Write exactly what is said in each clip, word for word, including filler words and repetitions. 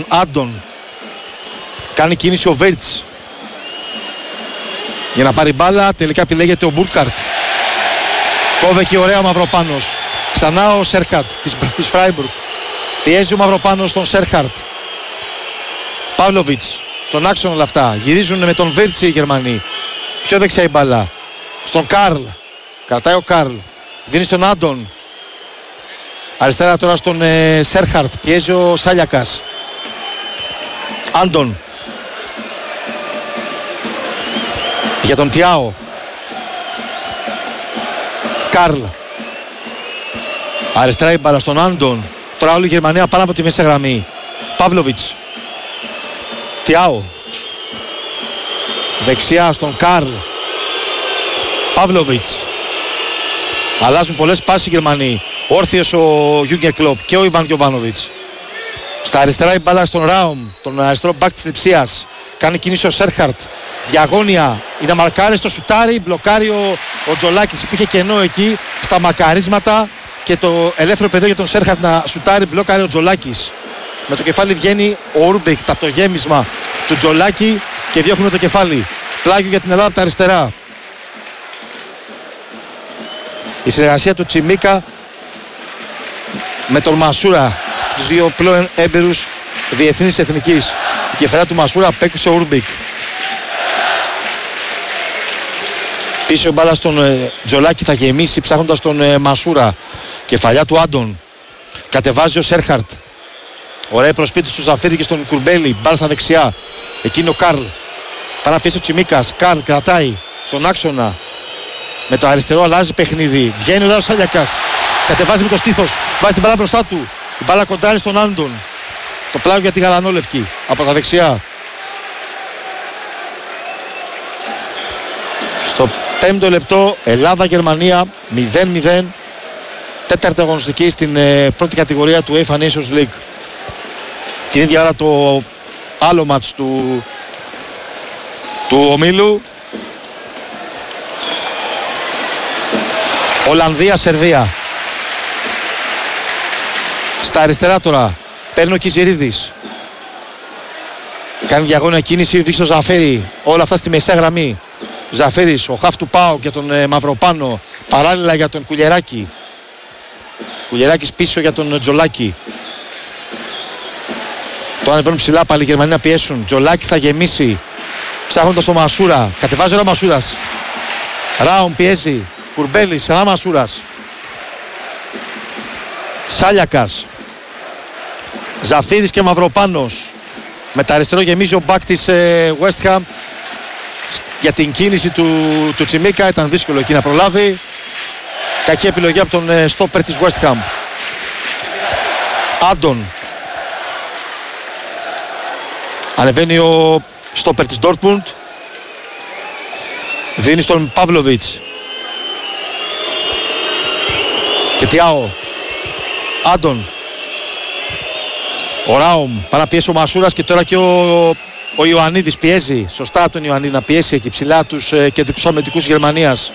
Άντων. Κάνει κίνηση ο Βέρτς για να πάρει μπάλα, τελικά επιλέγεται ο Μπουρκάρτ. Κόβε και ωραία ο Μαυροπάνος. Ξανά ο Σέρχαρτ της, της Φράιμπουργκ. Πιέζει ο Μαυροπάνος στον Σέρχαρτ. Παύλοβιτς στον άξονα όλα αυτά. Γυρίζουν με τον Βέρτς οι Γερμανοί. Πιο δεξιά η μπάλα. Στον Καρλ. Κρατάει ο Καρλ. Δίνει στον Άντων. Αριστερά τώρα στον ε, Σέρχαρτ. Πιέζει ο Σάλιακας. Άντων. Για τον Τιάο. Καρλ. Αριστερά η μπάλα στον Άντων. Τώρα όλη η Γερμανία πάνω από τη μέση γραμμή. Παύλοβιτς. Τιάο. Δεξιά στον Καρλ. Παύλοβιτς. Αλλάζουν πολλές πάσεις οι Γερμανοί. Όρθιος ο Γιούγκεν Κλοπ και ο Ιβάν Γιοβάνοβιτς. Στα αριστερά η μπάλα στον Ράουμ, τον αριστερό μπακ της Λειψίας. Κάνει κίνηση ο Σέρχαρτ. Διαγώνια. Είναι μαρκάρι στο σουτάρι. Μπλοκάρει ο, ο Τζολάκης. Υπήρχε κενό εκεί στα μακαρίσματα. Και το ελεύθερο πεδίο για τον Σέρχαρτ να σουτάρει. Μπλοκάρει ο Τζολάκης. Με το κεφάλι βγαίνει ο Ούρμπεκ. Από το γέμισμα του Τζολάκη και διώχνουμε το κεφάλι. Πλάγιο για την Ελλάδα από τα αριστερά. Η συνεργασία του Τσιμίκα με τον Μασούρα, τους δύο πλέον έμπειρους διεθνείς εθνικής. Η κεφαλιά του Μασούρα απέκτησε ο Ούρμπικ. Πίσω η μπάλα στον ε, Τζολάκη θα γεμίσει ψάχνοντας τον ε, Μασούρα. Κεφαλιά του Άντων. Κατεβάζει ο Σέρχαρτ. Ωραία προσπίτη του Ζαφίρη και στον Κουρμπέλη. Μπάλα στα δεξιά. Εκείνο ο Καρλ. Πάρα πίσω ο Τσιμίκας. Καρλ κρατάει στον άξονα. Με το αριστερό αλλάζει παιχνίδι. Βγαίνει ο Σάλιακας. Κατεβάζει με το στήθος. Βάζει την μπάλα μπροστά του. Η μπάλα κοντράρει στον Άντων. Το πλάγιο για τη γαλανόλευκη. Από τα δεξιά. Στο πέμπτο λεπτό Ελλάδα-Γερμανία μηδέν μηδέν. Τέταρτη αγωνιστική στην ε, πρώτη κατηγορία του UEFA Nations League. Την ίδια ώρα το άλλο μάτς του, του ομίλου. Ολλανδία-Σερβία. Στα αριστερά τώρα παίρνει ο Κιζιρίδης. Κάνει διαγώνια κίνηση, δείξει το Ζαφέρι. Όλα αυτά στη μεσαία γραμμή. Ζαφέρης, ο χαφ του Πάου για τον ε, Μαυροπάνο. Παράλληλα για τον Κουλιεράκη. Κουλιεράκης πίσω για τον Τζολάκη. Τώρα ανεβαίνουν ψηλά πάλι οι Γερμανοί να πιέσουν. Τζολάκης θα γεμίσει. Ψάχνοντας τον Μασούρα. Κατεβάζει ο Μασούρας. Ράουμ πιέζει. Κουρμπέλης, ένα Μασούρας. Σάλιακας. Ζαφίδης και Μαυροπάνος. Με τα αριστερό γεμίζει ο μπακ της ε, West Ham. Για την κίνηση του, του Τσιμίκα ήταν δύσκολο εκεί να προλάβει. Κακή επιλογή από τον ε, στόπερ της West Ham. Άντων. Ανεβαίνει ο στόπερ της Dortmund. Δίνει στον Παύλοβιτς. Και Τιάο. Άντων. Ο Ράουμ. Πάει να πιέσει ο Μασούρας και τώρα και ο, ο Ιωαννίδης πιέζει. Σωστά τον Ιωαννίδη να πιέσει εκεί ψηλά τους ε, κεντρικούς αμυντικούς Γερμανίας.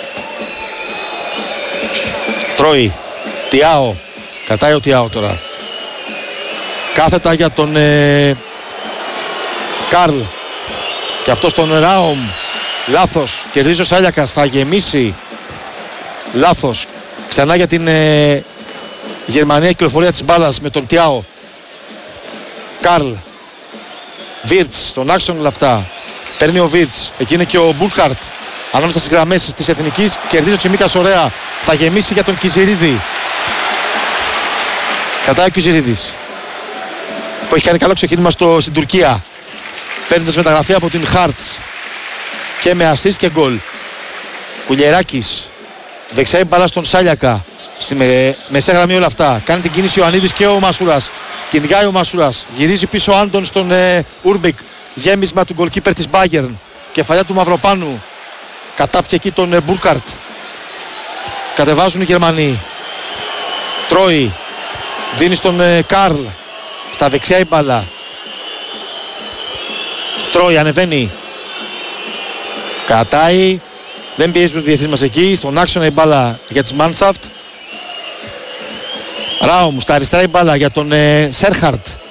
Τρώει. Τιάο. Κατάει ο Τιάο τώρα. Κάθετα για τον ε, Καρλ. Και αυτός τον Ράουμ. Λάθος. Κερδίζει ο Σάλιακας. Θα γεμίσει. Λάθος. Ξανά για την ε, Γερμανία κυκλοφορία της μπάλας με τον Τιάο. Καρλ. Βίρτς. Στον άξονα όλα αυτά. Παίρνει ο Βίρτς. Εκεί είναι και ο Μπουρκάρτ. Ανάμεσα στις γραμμές της Εθνικής. Κερδίζει ο Τσιμίκας ωραία. Θα γεμίσει για τον Κιζιρίδη. Κατάει ο Κιζιρίδης. Που έχει κάνει καλό ξεκίνημα στο, στην Τουρκία. Παίρνοντας μεταγραφή από την Χάρτς. Και με assist και γκολ. Κουλιεράκης. Δεξιά η μπάλα στον Σάλιακα. Στη με, μεσαία γραμμή όλα αυτά. Κάνει την κίνηση ο Ιωαννίδης και ο Μασούρας. Κυνηγάει ο Μασούρας. Γυρίζει πίσω ο Άντων στον ε, Ούρμπικ. Γέμισμα του γκολκίπερ της Μπάγερν. Κεφαλιά του Μαυροπάνου. Κατάπτει εκεί τον ε, Μπουρκάρτ. Κατεβάζουν οι Γερμανοί. Τρώει. Δίνει στον ε, Καρλ. Στα δεξιά η μπάλα. Τρώει, ανεβαίνει. Κατάει. Δεν πιέζουν οι διεθνείς μας εκεί. Στον άξονα η μπάλα για τις Μάνσαφτ. Ράουμ, στα αριστερά η μπάλα για τον ε, Σέρχαρτ.